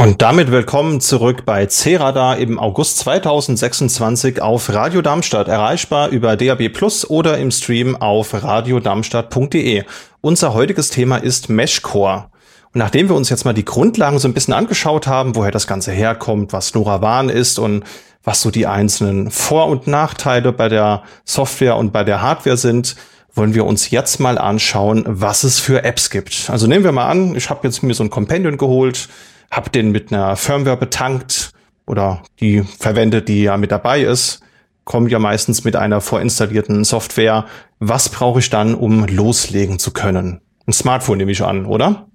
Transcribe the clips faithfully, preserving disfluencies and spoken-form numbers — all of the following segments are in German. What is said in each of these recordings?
Und damit willkommen zurück bei C-Radar im August zweitausendsechsundzwanzig auf Radio Darmstadt, erreichbar über D A B Plus oder im Stream auf radiodarmstadt punkt de. Unser heutiges Thema ist Meshcore. Und nachdem wir uns jetzt mal die Grundlagen so ein bisschen angeschaut haben, woher das Ganze herkommt, was LoRaWAN ist und was so die einzelnen Vor- und Nachteile bei der Software und bei der Hardware sind, wollen wir uns jetzt mal anschauen, was es für Apps gibt. Also nehmen wir mal an, ich habe jetzt mir so ein Companion geholt, hab den mit einer Firmware betankt oder die verwendet, die ja mit dabei ist, kommt ja meistens mit einer vorinstallierten Software. Was brauche ich dann, um loslegen zu können? Ein Smartphone nehme ich an, oder?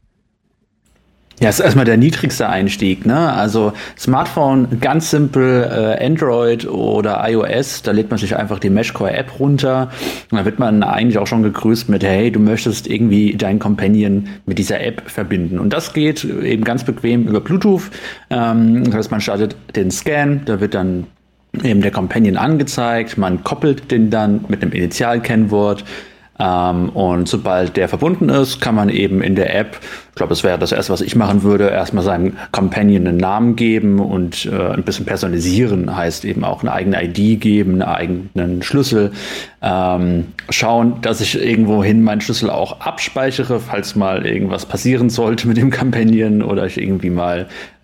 Ja, ist erstmal der niedrigste Einstieg, ne? Also Smartphone, ganz simpel, äh, Android oder iOS, da lädt man sich einfach die Meshcore-App runter und da wird man eigentlich auch schon gegrüßt mit, hey, du möchtest irgendwie deinen Companion mit dieser App verbinden. Und das geht eben ganz bequem über Bluetooth. Ähm, das heißt, man startet den Scan, da wird dann eben der Companion angezeigt, man koppelt den dann mit einem Initialkennwort. Ähm, und sobald der verbunden ist, kann man eben in der App, ich glaube, das wäre das Erste, was ich machen würde, erstmal seinem Companion einen Namen geben und äh, ein bisschen personalisieren, heißt eben auch eine eigene I D geben, einen eigenen Schlüssel. Ähm, schauen, dass ich irgendwohin meinen Schlüssel auch abspeichere, falls mal irgendwas passieren sollte mit dem Companion oder ich irgendwie mal äh,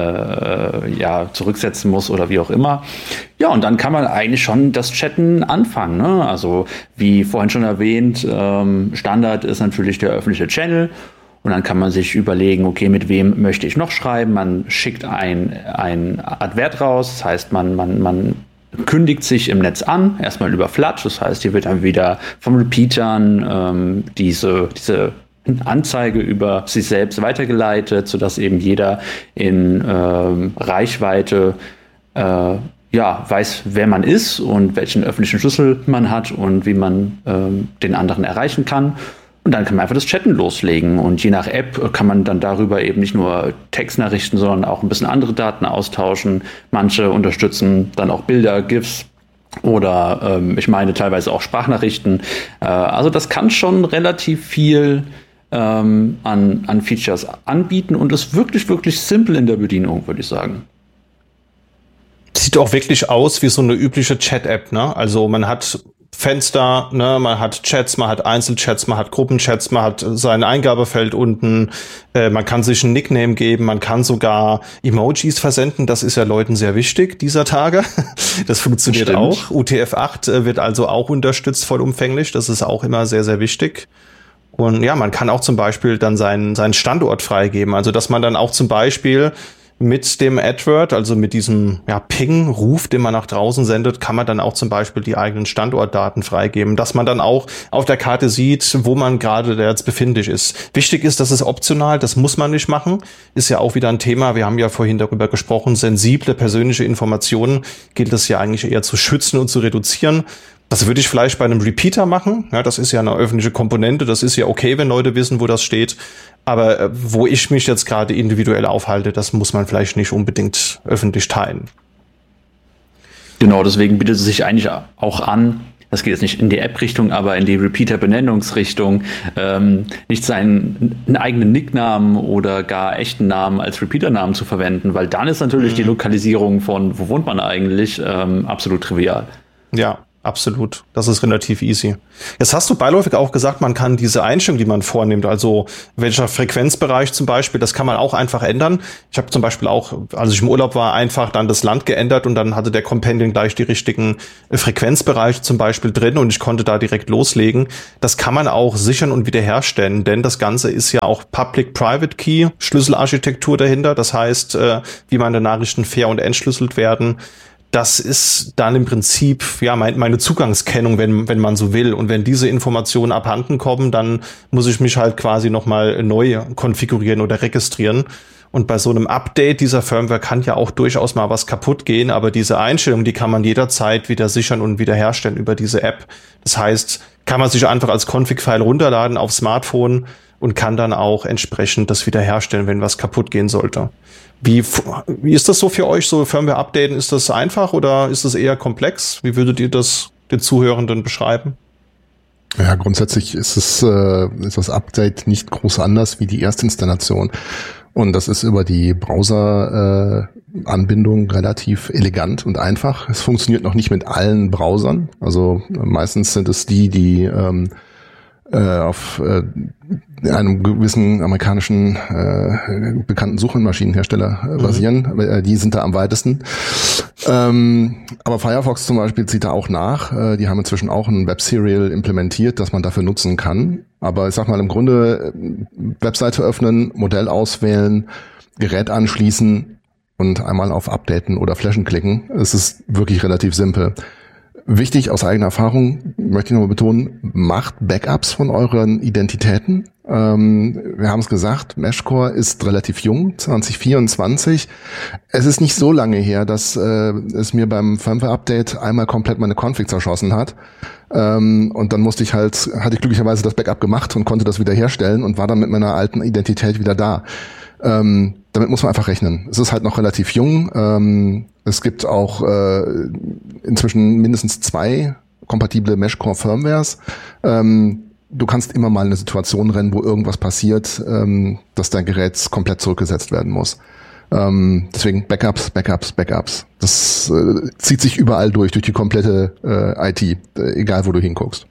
äh, ja, zurücksetzen muss oder wie auch immer. Ja, und dann kann man eigentlich schon das Chatten anfangen, ne? Also wie vorhin schon erwähnt, ähm, Standard ist natürlich der öffentliche Channel. Und dann kann man sich überlegen, okay, mit wem möchte ich noch schreiben? Man schickt ein, ein Advert raus, das heißt, man, man, man kündigt sich im Netz an, erstmal über Flat, das heißt, hier wird dann wieder vom Repeatern ähm, diese, diese Anzeige über sich selbst weitergeleitet, sodass eben jeder in ähm, Reichweite äh, ja, weiß, wer man ist und welchen öffentlichen Schlüssel man hat und wie man ähm, den anderen erreichen kann. Und dann kann man einfach das Chatten loslegen. Und je nach App kann man dann darüber eben nicht nur Textnachrichten, sondern auch ein bisschen andere Daten austauschen. Manche unterstützen dann auch Bilder, GIFs oder ähm, ich meine teilweise auch Sprachnachrichten. Äh, also das kann schon relativ viel ähm, an, an Features anbieten und ist wirklich, wirklich simpel in der Bedienung, würde ich sagen. Sieht auch wirklich aus wie so eine übliche Chat-App, ne? Also man hat Fenster, ne, man hat Chats, man hat Einzelchats, man hat Gruppenchats, man hat sein Eingabefeld unten, äh, man kann sich ein Nickname geben, man kann sogar Emojis versenden, das ist ja Leuten sehr wichtig dieser Tage. Das funktioniert Stimmt. auch. U T F acht äh, wird also auch unterstützt vollumfänglich, das ist auch immer sehr, sehr wichtig. Und ja, man kann auch zum Beispiel dann seinen, seinen Standort freigeben, also dass man dann auch zum Beispiel mit dem AdWord, also mit diesem ja, Ping-Ruf, den man nach draußen sendet, kann man dann auch zum Beispiel die eigenen Standortdaten freigeben, dass man dann auch auf der Karte sieht, wo man gerade jetzt befindlich ist. Wichtig ist, das ist optional, das muss man nicht machen. Ist ja auch wieder ein Thema, wir haben ja vorhin darüber gesprochen, sensible persönliche Informationen gilt es ja eigentlich eher zu schützen und zu reduzieren. Das würde ich vielleicht bei einem Repeater machen. Ja, das ist ja eine öffentliche Komponente. Das ist ja okay, wenn Leute wissen, wo das steht. Aber äh, wo ich mich jetzt gerade individuell aufhalte, das muss man vielleicht nicht unbedingt öffentlich teilen. Genau, deswegen bietet es sich eigentlich auch an, das geht jetzt nicht in die App-Richtung, aber in die Repeater-Benennungsrichtung, ähm, nicht seinen einen eigenen Nicknamen oder gar echten Namen als Repeater-Namen zu verwenden, weil dann ist natürlich mhm. die Lokalisierung von, wo wohnt man eigentlich, ähm, absolut trivial. Ja. Absolut, das ist relativ easy. Jetzt hast du beiläufig auch gesagt, man kann diese Einstellung, die man vornimmt, also welcher Frequenzbereich zum Beispiel, das kann man auch einfach ändern. Ich habe zum Beispiel auch, als ich im Urlaub war, einfach dann das Land geändert und dann hatte der Companion gleich die richtigen Frequenzbereiche zum Beispiel drin und ich konnte da direkt loslegen. Das kann man auch sichern und wiederherstellen, denn das Ganze ist ja auch Public-Private Key, Schlüsselarchitektur dahinter. Das heißt, wie meine Nachrichten fair und entschlüsselt werden. Das ist dann im Prinzip ja mein, meine Zugangskennung, wenn wenn man so will. Und wenn diese Informationen abhanden kommen, dann muss ich mich halt quasi nochmal neu konfigurieren oder registrieren. Und bei so einem Update dieser Firmware kann ja auch durchaus mal was kaputt gehen. Aber diese Einstellung, die kann man jederzeit wieder sichern und wiederherstellen über diese App. Das heißt, kann man sich einfach als Config-File runterladen aufs Smartphone und kann dann auch entsprechend das wiederherstellen, wenn was kaputt gehen sollte. Wie, wie ist das so für euch, so Firmware-Updaten? Ist das einfach oder ist das eher komplex? Wie würdet ihr das den Zuhörenden beschreiben? Ja, grundsätzlich ist es äh, ist das Update nicht groß anders wie die Erstinstallation. Und das ist über die Browser-Anbindung äh, relativ elegant und einfach. Es funktioniert noch nicht mit allen Browsern. Also äh, meistens sind es die, die ähm, äh, auf äh, einem gewissen amerikanischen äh, bekannten Suchmaschinenhersteller äh, basieren. Mhm. Äh, die sind da am weitesten. Ähm, aber Firefox zum Beispiel zieht da auch nach. Äh, die haben inzwischen auch ein Web-Serial implementiert, das man dafür nutzen kann. Aber ich sag mal, im Grunde Webseite öffnen, Modell auswählen, Gerät anschließen und einmal auf Updaten oder Flashen klicken. Es ist wirklich relativ simpel. Wichtig aus eigener Erfahrung, möchte ich nochmal betonen, macht Backups von euren Identitäten. Ähm, wir haben es gesagt, Meshcore ist relativ jung, zwanzig vierundzwanzig. Es ist nicht so lange her, dass äh, es mir beim Firmware-Update einmal komplett meine Config zerschossen hat. Ähm, und dann musste ich halt, hatte ich glücklicherweise das Backup gemacht und konnte das wieder herstellen und war dann mit meiner alten Identität wieder da. Ähm, damit muss man einfach rechnen. Es ist halt noch relativ jung. Ähm, es gibt auch äh, inzwischen mindestens zwei kompatible Meshcore-Firmwares. Ähm, du kannst immer mal in eine Situation rennen, wo irgendwas passiert, ähm, dass dein Gerät komplett zurückgesetzt werden muss. Ähm, deswegen Backups, Backups, Backups. Das äh, zieht sich überall durch, durch die komplette äh, I T, äh, egal wo du hinguckst.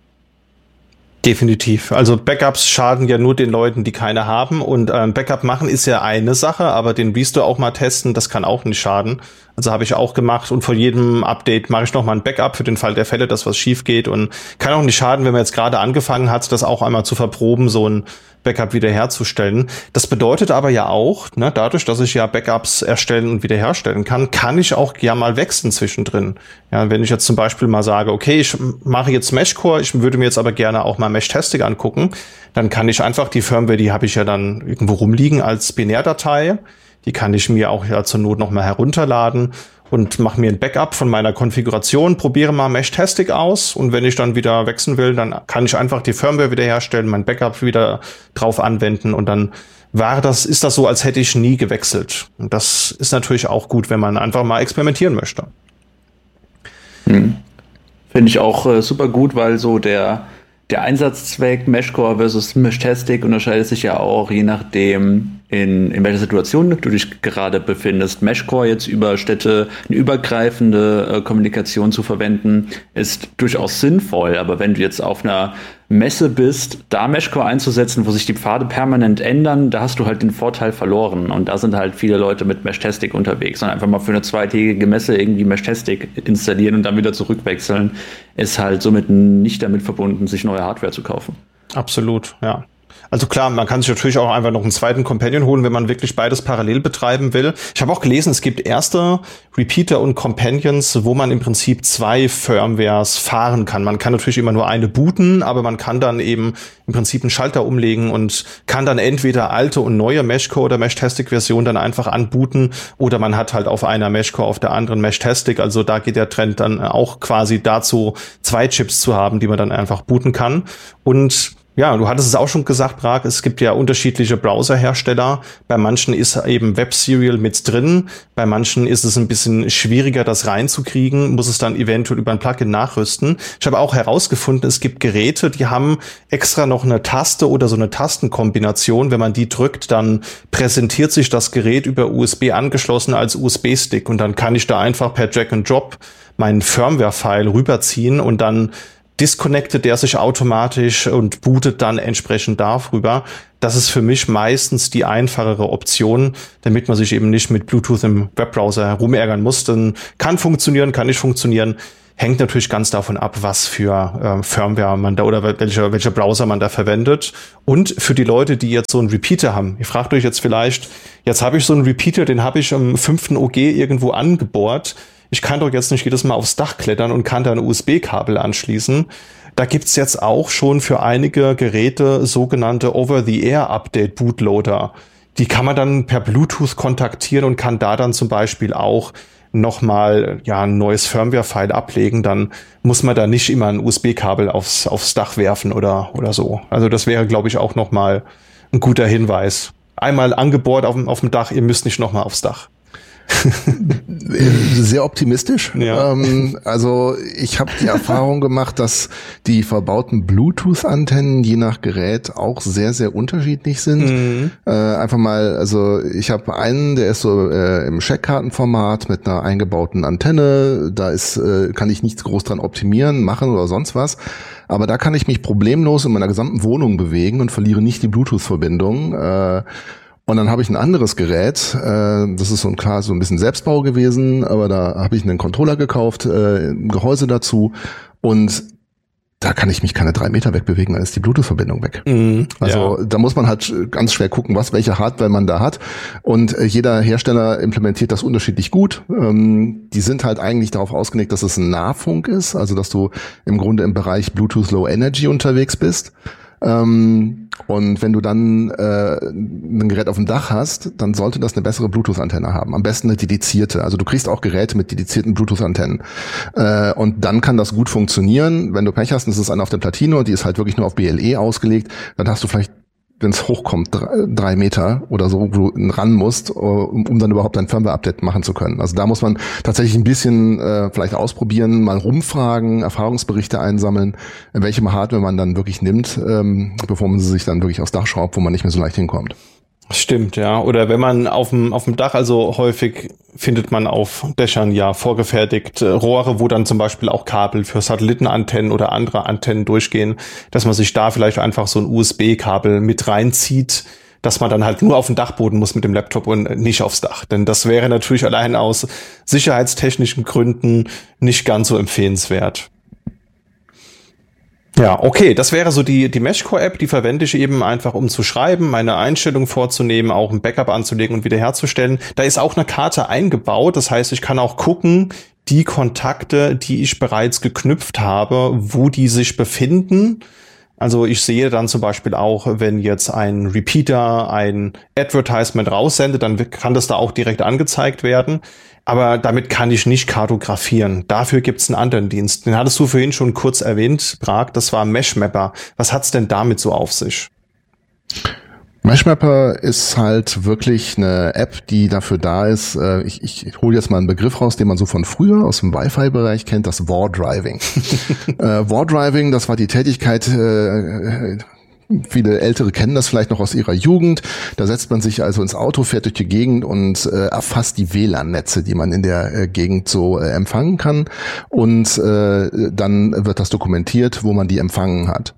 Definitiv. Also Backups schaden ja nur den Leuten, die keine haben. Und ähm, Backup machen ist ja eine Sache, aber den Restore auch mal testen, das kann auch nicht schaden. Also habe ich auch gemacht und vor jedem Update mache ich noch mal ein Backup für den Fall der Fälle, dass was schief geht. Und kann auch nicht schaden, wenn man jetzt gerade angefangen hat, das auch einmal zu verproben, so ein Backup wiederherzustellen. Das bedeutet aber ja auch, ne, dadurch, dass ich ja Backups erstellen und wiederherstellen kann, kann ich auch ja mal wechseln zwischendrin. Ja, wenn ich jetzt zum Beispiel mal sage, okay, ich mache jetzt Meshcore, ich würde mir jetzt aber gerne auch mal Meshtastic angucken, dann kann ich einfach die Firmware, die habe ich ja dann irgendwo rumliegen als Binärdatei, die kann ich mir auch ja zur Not noch mal herunterladen und mache mir ein Backup von meiner Konfiguration, probiere mal Meshtastic aus und wenn ich dann wieder wechseln will, dann kann ich einfach die Firmware wiederherstellen, mein Backup wieder drauf anwenden und dann war das, ist das so, als hätte ich nie gewechselt. Und das ist natürlich auch gut, wenn man einfach mal experimentieren möchte. Hm. Finde ich auch äh, super gut, weil so der Der Einsatzzweck Meshcore versus Meshtastic unterscheidet sich ja auch je nachdem, in, in welcher Situation du dich gerade befindest. Meshcore jetzt über Städte eine übergreifende äh, Kommunikation zu verwenden, ist durchaus sinnvoll. Aber wenn du jetzt auf einer Messe bist, da Meshcore einzusetzen, wo sich die Pfade permanent ändern, da hast du halt den Vorteil verloren. Und da sind halt viele Leute mit Meshtastic unterwegs. Und einfach mal für eine zweitägige Messe irgendwie Meshtastic installieren und dann wieder zurückwechseln, ist halt somit nicht damit verbunden, sich neue Hardware zu kaufen. Absolut, ja. Also klar, man kann sich natürlich auch einfach noch einen zweiten Companion holen, wenn man wirklich beides parallel betreiben will. Ich habe auch gelesen, es gibt erste Repeater und Companions, wo man im Prinzip zwei Firmwares fahren kann. Man kann natürlich immer nur eine booten, aber man kann dann eben im Prinzip einen Schalter umlegen und kann dann entweder alte und neue Meshcore oder Meshtastic-Version dann einfach anbooten oder man hat halt auf einer Meshcore, auf der anderen Meshtastic. Also da geht der Trend dann auch quasi dazu, zwei Chips zu haben, die man dann einfach booten kann. Und ja, du hattest es auch schon gesagt, Prag, es gibt ja unterschiedliche Browserhersteller. Bei manchen ist eben Web Serial mit drin, bei manchen ist es ein bisschen schwieriger, das reinzukriegen, muss es dann eventuell über ein Plugin nachrüsten. Ich habe auch herausgefunden, es gibt Geräte, die haben extra noch eine Taste oder so eine Tastenkombination. Wenn man die drückt, dann präsentiert sich das Gerät über U S B angeschlossen als U S B-Stick und dann kann ich da einfach per Drag and Drop meinen Firmware-File rüberziehen und dann disconnectet der sich automatisch und bootet dann entsprechend darüber. Das ist für mich meistens die einfachere Option, damit man sich eben nicht mit Bluetooth im Webbrowser herumärgern muss. Dann kann funktionieren, kann nicht funktionieren. Hängt natürlich ganz davon ab, was für äh, Firmware man da oder welcher welcher Browser man da verwendet. Und für die Leute, die jetzt so einen Repeater haben. Ihr fragt euch jetzt vielleicht, jetzt habe ich so einen Repeater, den habe ich im fünften O G irgendwo angebohrt. Ich kann doch jetzt nicht jedes Mal aufs Dach klettern und kann da ein U S B-Kabel anschließen. Da gibt's jetzt auch schon für einige Geräte sogenannte Over-the-Air-Update-Bootloader. Die kann man dann per Bluetooth kontaktieren und kann da dann zum Beispiel auch nochmal ja, ein neues Firmware-File ablegen. Dann muss man da nicht immer ein U S B-Kabel aufs, aufs Dach werfen oder, oder so. Also das wäre, glaube ich, auch nochmal ein guter Hinweis. Einmal angebohrt auf dem, auf dem Dach, ihr müsst nicht nochmal aufs Dach. Sehr optimistisch. Ja. Ähm, also ich habe die Erfahrung gemacht, dass die verbauten Bluetooth-Antennen je nach Gerät auch sehr, sehr unterschiedlich sind. Mhm. Äh, einfach mal, also ich habe einen, der ist so äh, im Scheckkartenformat mit einer eingebauten Antenne. Da ist, äh, kann ich nichts groß dran optimieren, machen oder sonst was. Aber da kann ich mich problemlos in meiner gesamten Wohnung bewegen und verliere nicht die Bluetooth-Verbindung. Äh, Und dann habe ich ein anderes Gerät, äh, das ist so ein klar so ein bisschen Selbstbau gewesen, aber da habe ich einen Controller gekauft, äh, ein Gehäuse dazu und da kann ich mich keine drei Meter wegbewegen, dann ist die Bluetooth-Verbindung weg. Mm, also ja. Da muss man halt ganz schwer gucken, was welche Hardware man da hat und äh, jeder Hersteller implementiert das unterschiedlich gut. Ähm, die sind halt eigentlich darauf ausgelegt, dass es ein Nahfunk ist, also dass du im Grunde im Bereich Bluetooth Low Energy unterwegs bist. Ähm, und wenn du dann äh, ein Gerät auf dem Dach hast, dann sollte das eine bessere Bluetooth-Antenne haben. Am besten eine dedizierte. Also du kriegst auch Geräte mit dedizierten Bluetooth-Antennen. Äh, und dann kann das gut funktionieren. Wenn du Pech hast, und es ist eine auf der Platine und die ist halt wirklich nur auf B L E ausgelegt, dann hast du vielleicht, wenn es hochkommt, drei, drei Meter oder so, wo du ran musst, um, um dann überhaupt ein Firmware-Update machen zu können. Also da muss man tatsächlich ein bisschen äh, vielleicht ausprobieren, mal rumfragen, Erfahrungsberichte einsammeln, welche Hardware man dann wirklich nimmt, ähm, bevor man sie sich dann wirklich aufs Dach schraubt, wo man nicht mehr so leicht hinkommt. Stimmt, ja. Oder wenn man auf dem auf dem Dach, also häufig findet man auf Dächern ja vorgefertigt äh, Rohre, wo dann zum Beispiel auch Kabel für Satellitenantennen oder andere Antennen durchgehen, dass man sich da vielleicht einfach so ein U S B-Kabel mit reinzieht, dass man dann halt nur auf den Dachboden muss mit dem Laptop und nicht aufs Dach. Denn das wäre natürlich allein aus sicherheitstechnischen Gründen nicht ganz so empfehlenswert. Ja, okay, das wäre so die die Meshcore-App, die verwende ich eben einfach, um zu schreiben, meine Einstellung vorzunehmen, auch ein Backup anzulegen und wiederherzustellen. Da ist auch eine Karte eingebaut, das heißt, ich kann auch gucken, die Kontakte, die ich bereits geknüpft habe, wo die sich befinden. Also ich sehe dann zum Beispiel auch, wenn jetzt ein Repeater ein Advertisement raussendet, dann kann das da auch direkt angezeigt werden. Aber damit kann ich nicht kartografieren. Dafür gibt's einen anderen Dienst. Den hattest du vorhin schon kurz erwähnt, Prag, das war Meshmapper. Was hat's denn damit so auf sich? Meshmapper ist halt wirklich eine App, die dafür da ist, äh, ich, ich hole jetzt mal einen Begriff raus, den man so von früher aus dem Wi-Fi-Bereich kennt, das War-Driving. äh, War-Driving, das war die Tätigkeit, äh, viele Ältere kennen das vielleicht noch aus ihrer Jugend. Da setzt man sich also ins Auto, fährt durch die Gegend und äh, erfasst die W L A N-Netze, die man in der äh, Gegend so äh, empfangen kann. Und äh, dann wird das dokumentiert, wo man die empfangen hat.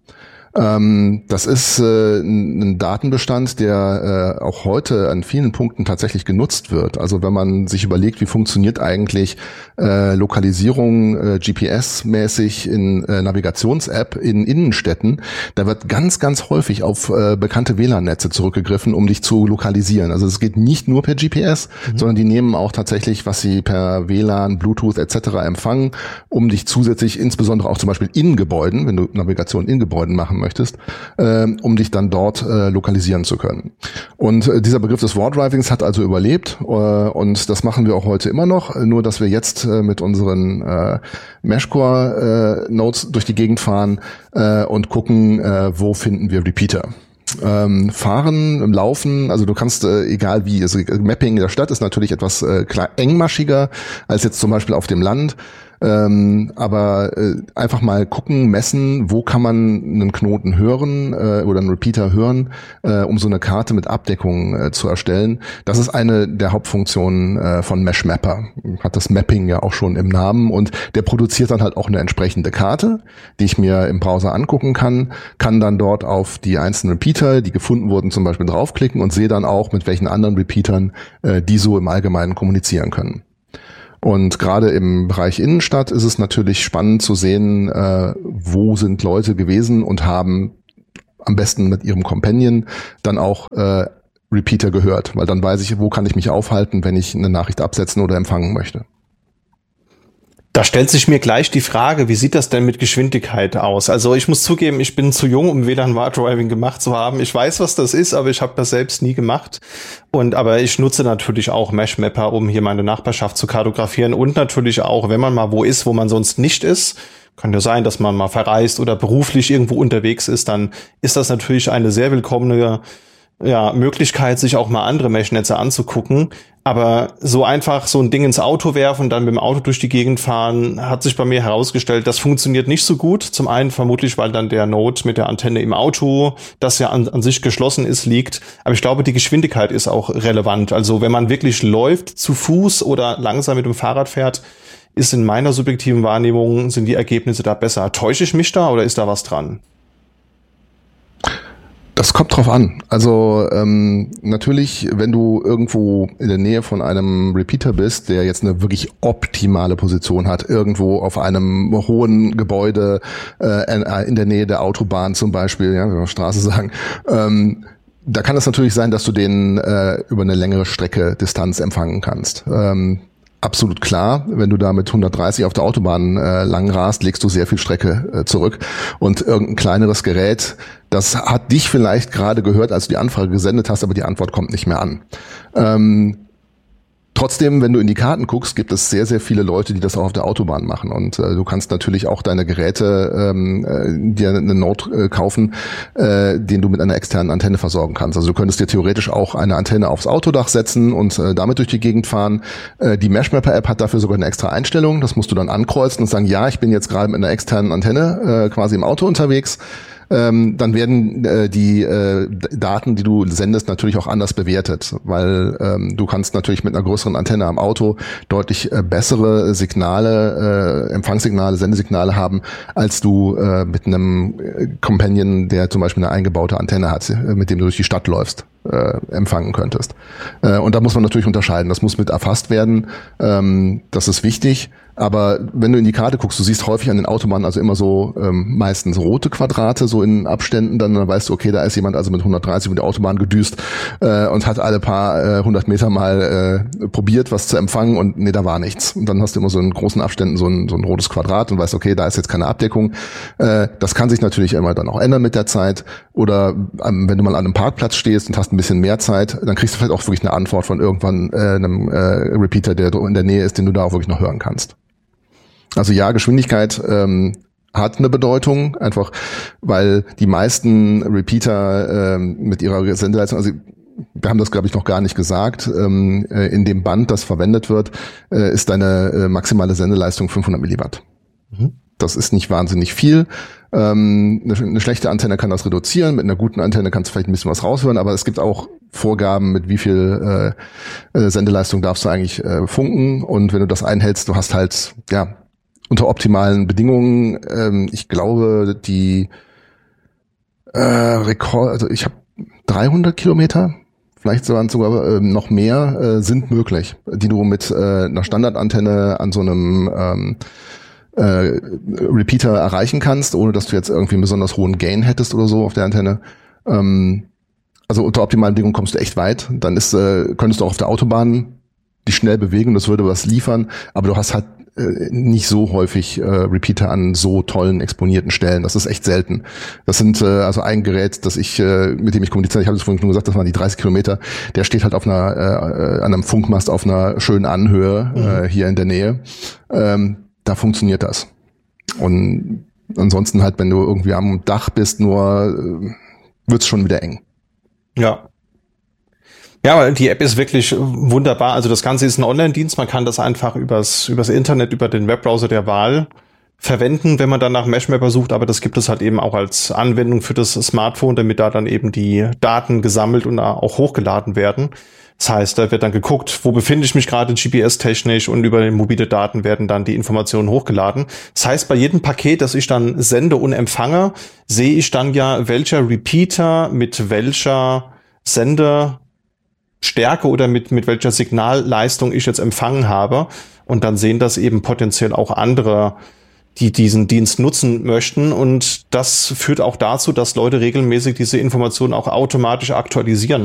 Ähm, das ist äh, ein Datenbestand, der äh, auch heute an vielen Punkten tatsächlich genutzt wird. Also wenn man sich überlegt, wie funktioniert eigentlich äh, Lokalisierung äh, G P S-mäßig in äh, Navigations-App in Innenstädten, da wird ganz, ganz häufig auf äh, bekannte W L A N-Netze zurückgegriffen, um dich zu lokalisieren. Also es geht nicht nur per G P S, mhm. sondern die nehmen auch tatsächlich, was sie per W L A N, Bluetooth et cetera empfangen, um dich zusätzlich, insbesondere auch zum Beispiel in Gebäuden, wenn du Navigation in Gebäuden machen möchtest, äh, um dich dann dort äh, lokalisieren zu können. Und äh, dieser Begriff des War-Drivings hat also überlebt äh, und das machen wir auch heute immer noch, nur dass wir jetzt äh, mit unseren äh, Meshcore-Nodes äh, durch die Gegend fahren äh, und gucken, äh, wo finden wir Repeater. Ähm, fahren, laufen, also du kannst, äh, egal wie, also Mapping in der Stadt ist natürlich etwas äh, klar, engmaschiger als jetzt zum Beispiel auf dem Land. Ähm, aber äh, einfach mal gucken, messen, wo kann man einen Knoten hören äh, oder einen Repeater hören, äh, um so eine Karte mit Abdeckung äh, zu erstellen. Das ist eine der Hauptfunktionen äh, von Meshmapper. Hat das Mapping ja auch schon im Namen und der produziert dann halt auch eine entsprechende Karte, die ich mir im Browser angucken kann, kann dann dort auf die einzelnen Repeater, die gefunden wurden, zum Beispiel draufklicken und sehe dann auch, mit welchen anderen Repeatern äh, die so im Allgemeinen kommunizieren können. Und gerade im Bereich Innenstadt ist es natürlich spannend zu sehen, äh, wo sind Leute gewesen und haben am besten mit ihrem Companion dann auch äh, Repeater gehört, weil dann weiß ich, wo kann ich mich aufhalten, wenn ich eine Nachricht absetzen oder empfangen möchte. Da stellt sich mir gleich die Frage, wie sieht das denn mit Geschwindigkeit aus? Also ich muss zugeben, ich bin zu jung, um W L A N War-Driving gemacht zu haben. Ich weiß, was das ist, aber ich habe das selbst nie gemacht. Und aber ich nutze natürlich auch Meshmapper, um hier meine Nachbarschaft zu kartografieren und natürlich auch, wenn man mal wo ist, wo man sonst nicht ist. Kann ja sein, dass man mal verreist oder beruflich irgendwo unterwegs ist, dann ist das natürlich eine sehr willkommene ja, Möglichkeit, sich auch mal andere Mesh-Netze anzugucken. Aber so einfach so ein Ding ins Auto werfen und dann mit dem Auto durch die Gegend fahren, hat sich bei mir herausgestellt, das funktioniert nicht so gut. Zum einen vermutlich, weil dann der Node mit der Antenne im Auto, das ja an, an sich geschlossen ist, liegt. Aber ich glaube, die Geschwindigkeit ist auch relevant. Also wenn man wirklich läuft, zu Fuß oder langsam mit dem Fahrrad fährt, ist in meiner subjektiven Wahrnehmung, sind die Ergebnisse da besser. Täusche ich mich da oder ist da was dran? Das kommt drauf an. Also ähm, natürlich, wenn du irgendwo in der Nähe von einem Repeater bist, der jetzt eine wirklich optimale Position hat, irgendwo auf einem hohen Gebäude äh, in der Nähe der Autobahn zum Beispiel, ja, wenn wir Straße sagen, ähm, da kann es natürlich sein, dass du den äh, über eine längere Strecke Distanz empfangen kannst. Ähm, Absolut klar, wenn du da mit hundertdreißig auf der Autobahn äh, lang rast, legst du sehr viel Strecke äh, zurück. Und irgendein kleineres Gerät, das hat dich vielleicht gerade gehört, als du die Anfrage gesendet hast, aber die Antwort kommt nicht mehr an. Ähm, Trotzdem, wenn du in die Karten guckst, gibt es sehr, sehr viele Leute, die das auch auf der Autobahn machen. Und äh, du kannst natürlich auch deine Geräte ähm, äh, dir einen Node äh, kaufen, äh, den du mit einer externen Antenne versorgen kannst. Also du könntest dir theoretisch auch eine Antenne aufs Autodach setzen und äh, damit durch die Gegend fahren. Äh, die Meshmapper-App hat dafür sogar eine extra Einstellung. Das musst du dann ankreuzen und sagen, ja, ich bin jetzt gerade mit einer externen Antenne äh, quasi im Auto unterwegs. Ähm, dann werden äh, die äh, Daten, die du sendest, natürlich auch anders bewertet, weil ähm, du kannst natürlich mit einer größeren Antenne am Auto deutlich äh, bessere Signale, äh, Empfangssignale, Sendesignale haben, als du äh, mit einem Companion, der zum Beispiel eine eingebaute Antenne hat, äh, mit dem du durch die Stadt läufst, äh, empfangen könntest. Äh, und da muss man natürlich unterscheiden. Das muss mit erfasst werden. Ähm, das ist wichtig. Aber wenn du in die Karte guckst, du siehst häufig an den Autobahnen also immer so ähm, meistens rote Quadrate, so in Abständen, dann, dann weißt du, okay, da ist jemand also mit hundertdreißig mit der Autobahn gedüst äh, und hat alle paar äh, hundert Meter mal äh, probiert, was zu empfangen und nee, da war nichts. Und dann hast du immer so in großen Abständen so ein, so ein rotes Quadrat und weißt, okay, da ist jetzt keine Abdeckung. Äh, das kann sich natürlich immer dann auch ändern mit der Zeit. Oder ähm, wenn du mal an einem Parkplatz stehst und hast ein bisschen mehr Zeit, dann kriegst du vielleicht auch wirklich eine Antwort von irgendwann äh, einem äh, Repeater, der in der Nähe ist, den du da auch wirklich noch hören kannst. Also ja, Geschwindigkeit ähm, hat eine Bedeutung, einfach weil die meisten Repeater ähm, mit ihrer Sendeleistung, also wir haben das, glaube ich, noch gar nicht gesagt, ähm, äh, in dem Band, das verwendet wird, äh, ist deine äh, maximale Sendeleistung fünfhundert Milliwatt. Mhm. Das ist nicht wahnsinnig viel. Ähm, eine, eine schlechte Antenne kann das reduzieren, mit einer guten Antenne kannst du vielleicht ein bisschen was raushören, aber es gibt auch Vorgaben, mit wie viel äh, äh, Sendeleistung darfst du eigentlich äh, funken, und wenn du das einhältst, du hast halt, ja, unter optimalen Bedingungen, ähm, ich glaube, die äh, Rekord, also ich habe dreihundert Kilometer, vielleicht sogar äh, noch mehr, äh, sind möglich, die du mit äh, einer Standardantenne an so einem ähm, äh, Repeater erreichen kannst, ohne dass du jetzt irgendwie einen besonders hohen Gain hättest oder so auf der Antenne. Ähm, also unter optimalen Bedingungen kommst du echt weit. Dann ist, äh, könntest du auch auf der Autobahn dich schnell bewegen, das würde was liefern, aber du hast halt nicht so häufig äh, Repeater an so tollen exponierten Stellen. Das ist echt selten. Das sind äh, also ein Gerät, das ich äh, mit dem ich kommuniziere. Ich habe es vorhin schon gesagt, das waren die dreißig Kilometer. Der steht halt auf einer äh, an einem Funkmast auf einer schönen Anhöhe mhm. äh, hier in der Nähe. Ähm, da funktioniert das. Und ansonsten halt, wenn du irgendwie am Dach bist, nur äh, wird's schon wieder eng. Ja. Ja, aber die App ist wirklich wunderbar. Also das Ganze ist ein Online-Dienst. Man kann das einfach übers, übers Internet, über den Webbrowser der Wahl verwenden, wenn man dann nach Meshmapper sucht. Aber das gibt es halt eben auch als Anwendung für das Smartphone, damit da dann eben die Daten gesammelt und auch hochgeladen werden. Das heißt, da wird dann geguckt, wo befinde ich mich gerade G P S-technisch, und über mobile Daten werden dann die Informationen hochgeladen. Das heißt, bei jedem Paket, das ich dann sende und empfange, sehe ich dann ja, welcher Repeater mit welcher Sender Stärke oder mit mit welcher Signalleistung ich jetzt empfangen habe, und dann sehen das eben potenziell auch andere, die diesen Dienst nutzen möchten, und das führt auch dazu, dass Leute regelmäßig diese Informationen auch automatisch aktualisieren.